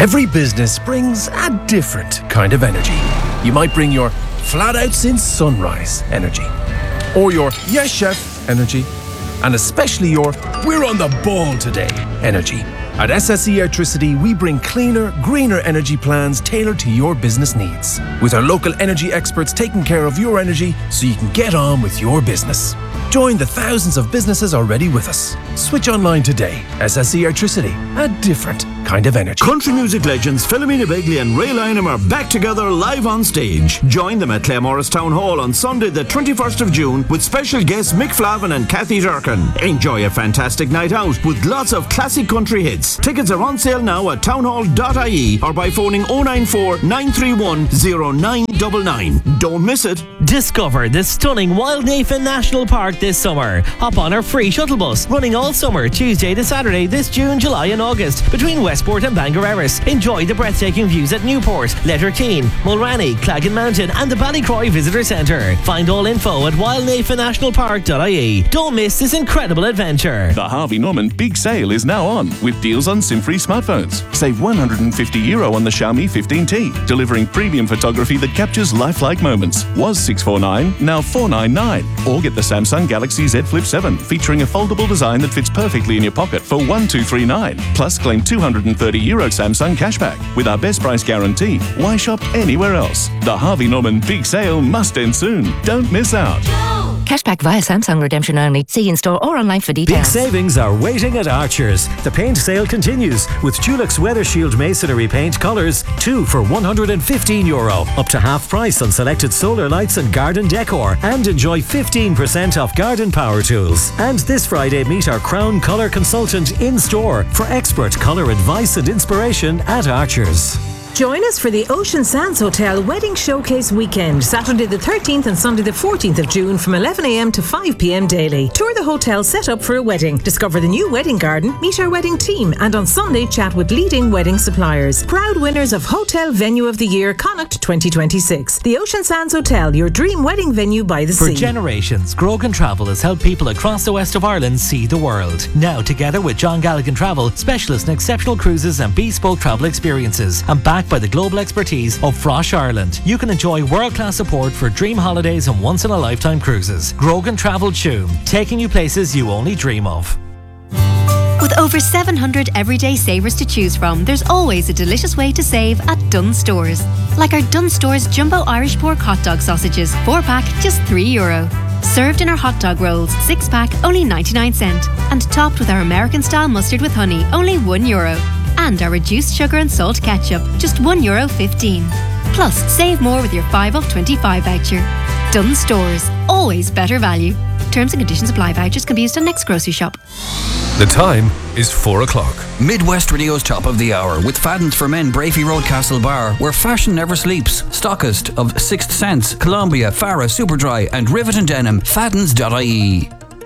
Every business brings a different kind of energy. You might bring your flat out since sunrise energy, or your yes chef energy, and especially your we're on the ball today energy. At SSE Electricity, we bring cleaner, greener energy plans tailored to your business needs, with our local energy experts taking care of your energy so you can get on with your business. Join the thousands of businesses already with us. Switch online today. SSE Electricity, a different kind of energy. Country music legends Philomena Begley and Ray Lynham are back together live on stage. Join them at Claremorris Town Hall on Sunday the 21st of June with special guests Mick Flavin and Kathy Durkin. Enjoy a fantastic night out with lots of classic country hits. Tickets are on sale now at townhall.ie or by phoning 094 931 0999. Don't miss it. Discover the stunning Wildnafen National Park this summer. Hop on our free shuttle bus running all summer, Tuesday to Saturday this June, July and August between Westport and Bangor Erris. Enjoy the breathtaking views at Newport, Letterkeene, Mulranny, Claggan Mountain and the Ballycroy Visitor Centre. Find all info at wildnafennationalpark.ie. Don't miss this incredible adventure. The Harvey Norman Big Sale is now on with deals on SIM-free smartphones. Save €150 on the Xiaomi 15T, delivering premium photography that captures lifelike moments. Was $649, now $499. Or get the Samsung Galaxy Z Flip 7 featuring a foldable design that fits perfectly in your pocket for $1,239. Plus claim €230 Samsung cashback. With our best price guarantee, why shop anywhere else? The Harvey Norman Big Sale must end soon. Don't miss out. Cashback via Samsung redemption only. See in store or online for details. Big savings are waiting at Archers. The paint sale continues with Dulux Weather Shield Masonry paint colours, 2 for €115. Up to half price on selected solar lights and garden decor. And enjoy 15% off garden power tools. And this Friday, meet our Crown Colour consultant in store for expert colour advice and inspiration at Archers. Join us for the Ocean Sands Hotel Wedding Showcase Weekend, Saturday the 13th and Sunday the 14th of June from 11am to 5pm daily. Tour the hotel set up for a wedding, discover the new wedding garden, meet our wedding team, and on Sunday chat with leading wedding suppliers. Proud winners of Hotel Venue of the Year Connacht 2026. The Ocean Sands Hotel, your dream wedding venue by the sea. For generations, Grogan Travel has helped people across the west of Ireland see the world. Now, together with John Galligan Travel, specialists in exceptional cruises and bespoke travel experiences, and backed by the global expertise of Frosh Ireland, you can enjoy world-class support for dream holidays and once-in-a-lifetime cruises. Grogan Travel Tuam, taking you places you only dream of. With over 700 everyday savers to choose from, there's always a delicious way to save at Dunnes Stores. Like our Dunnes Stores Jumbo Irish Pork Hot Dog Sausages, 4-pack, just €3. Served in our hot dog rolls, 6-pack, only 99¢. And topped with our American-style mustard with honey, only €1. And our reduced sugar and salt ketchup, just €1.15. Plus, save more with your 5 off 25 voucher. Dunnes Stores, always better value. Terms and conditions apply. Vouchers can be used on next grocery shop. The time is 4 o'clock. Midwest Radio's Top of the Hour with Fadden's for Men, Brafey Road, Castle Bar, where fashion never sleeps. Stockist of Sixth Sense, Columbia, Farah, Superdry and Rivet and Denim. Faddens.ie.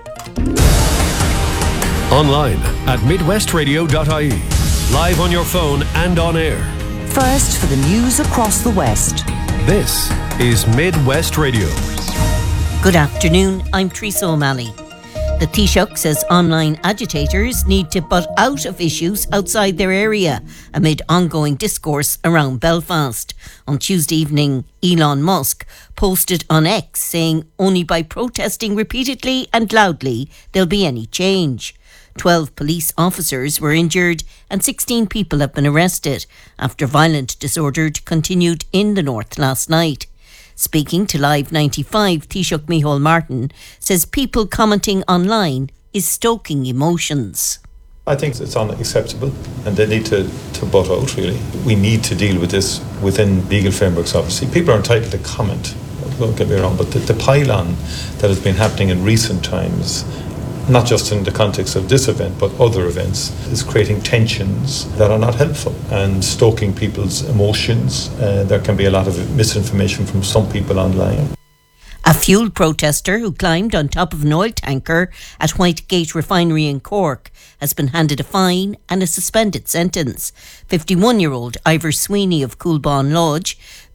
Online at midwestradio.ie. Live on your phone and on air. First for the news across the West. This is Midwest Radio. Good afternoon, I'm Teresa O'Malley. The Taoiseach says online agitators need to butt out of issues outside their area amid ongoing discourse around Belfast. On Tuesday evening, Elon Musk posted on X saying only by protesting repeatedly and loudly there'll be any change. 12 police officers were injured and 16 people have been arrested after violent disorder continued in the north last night. Speaking to Live 95, Taoiseach Micheál Martin says people commenting online is stoking emotions. I think it's unacceptable and they need to butt out, really. We need to deal with this within legal frameworks, obviously. People are entitled to comment, don't get me wrong, but the pile-on that has been happening in recent times, not just in the context of this event, but other events, is creating tensions that are not helpful and stoking people's emotions. There can be a lot of misinformation from some people online. A fuel protester who climbed on top of an oil tanker at Whitegate Refinery in Cork has been handed a fine and a suspended sentence. 51-year-old Ivor Sweeney of Coolbawn Lodge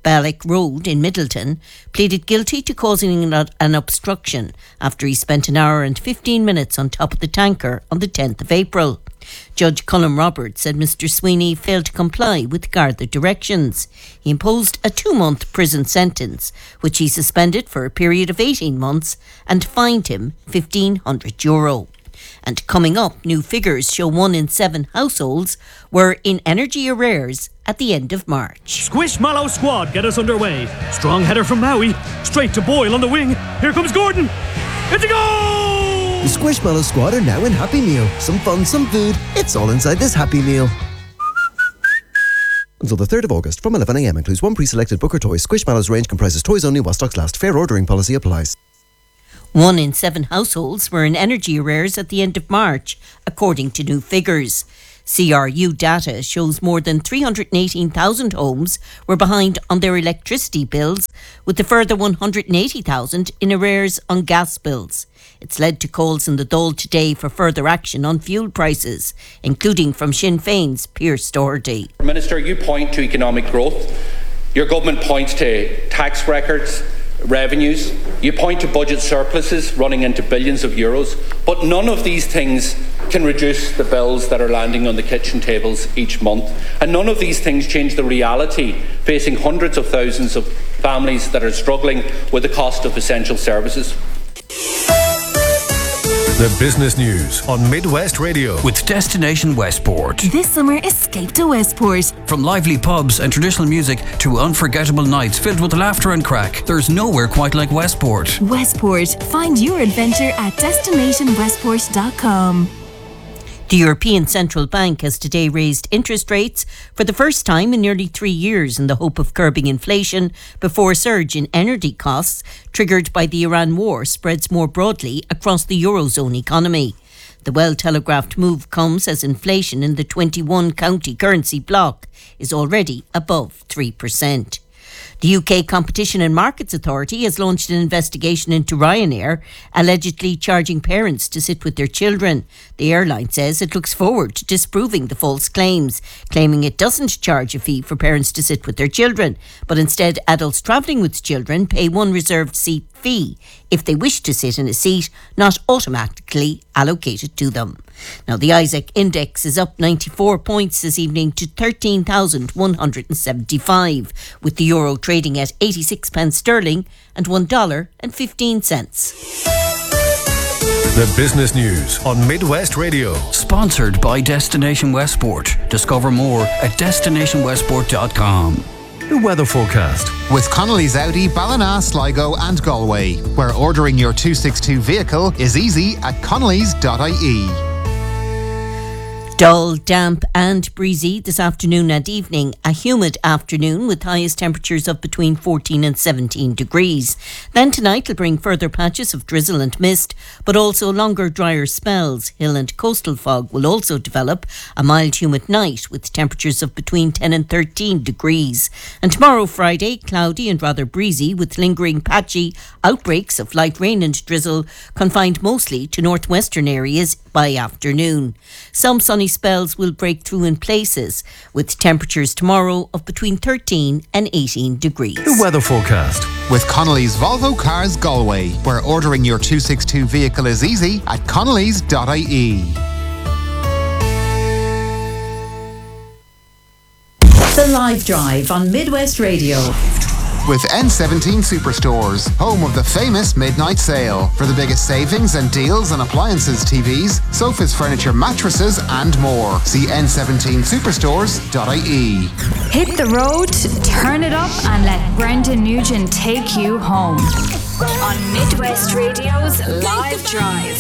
Ballock Road in Middleton, pleaded guilty to causing an obstruction after he spent an hour and 15 minutes on top of the tanker on the 10th of April. Judge Colm Roberts said Mr Sweeney failed to comply with Garda directions. He imposed a 2-month prison sentence, which he suspended for a period of 18 months and fined him €1,500. And coming up, new figures show 1 in 7 households were in energy arrears at the end of March. Squishmallow squad get us underway. Strong header from Maui, straight to Boyle on the wing. Here comes Gordon. It's a goal! The Squishmallow squad are now in Happy Meal. Some fun, some food. It's all inside this Happy Meal. Until the 3rd of August from 11 a.m. includes 1 pre-selected Booker toy. Squishmallow's range comprises toys only while stocks last. Fair ordering policy applies. 1 in 7 households were in energy arrears at the end of March, according to new figures. CRU data shows more than 318,000 homes were behind on their electricity bills, with a further 180,000 in arrears on gas bills. It's led to calls in the Dáil today for further action on fuel prices, including from Sinn Féin's Pearse Doherty. Minister, you point to economic growth. Your government points to tax records, revenues. You point to budget surpluses running into billions of euros, but none of these things can reduce the bills that are landing on the kitchen tables each month. And none of these things change the reality facing hundreds of thousands of families that are struggling with the cost of essential services. The business news on Midwest Radio with Destination Westport. This summer, escape to Westport. From lively pubs and traditional music to unforgettable nights filled with laughter and crack, there's nowhere quite like Westport. Westport. Find your adventure at destinationwestport.com. The European Central Bank has today raised interest rates for the first time in nearly 3 years in the hope of curbing inflation before a surge in energy costs triggered by the Iran war spreads more broadly across the Eurozone economy. The well-telegraphed move comes as inflation in the 21-county currency bloc is already above 3%. The UK Competition and Markets Authority has launched an investigation into Ryanair, allegedly charging parents to sit with their children. The airline says it looks forward to disproving the false claims, claiming it doesn't charge a fee for parents to sit with their children, but instead adults travelling with children pay one reserved seat fee if they wish to sit in a seat not automatically allocated to them. Now, the Isaac Index is up 94 points this evening to 13,175, with the euro trading at 86 pence sterling and $1.15. The business news on Midwest Radio. Sponsored by Destination Westport. Discover more at destinationwestport.com. The weather forecast. With Connolly's Audi, Ballina, Sligo and Galway, where ordering your 262 vehicle is easy at connellys.ie. Dull, damp and breezy this afternoon and evening. A humid afternoon with highest temperatures of between 14 and 17 degrees. Then tonight will bring further patches of drizzle and mist, but also longer, drier spells. Hill and coastal fog will also develop. A mild, humid night with temperatures of between 10 and 13 degrees. And tomorrow, Friday, cloudy and rather breezy with lingering patchy outbreaks of light rain and drizzle, confined mostly to northwestern areas by afternoon. Some sunny spells will break through in places, with temperatures tomorrow of between 13 and 18 degrees. The weather forecast. With Connolly's Volvo Cars Galway, where ordering your 262 vehicle is easy at connellys.ie. The Live Drive on Midwest Radio. With N17 Superstores, home of the famous midnight sale. For the biggest savings and deals on appliances, TVs, sofas, furniture, mattresses and more. See n17superstores.ie. Hit the road, turn it up and let Brendan Nugent take you home. On Midwest Radio's Live Drive.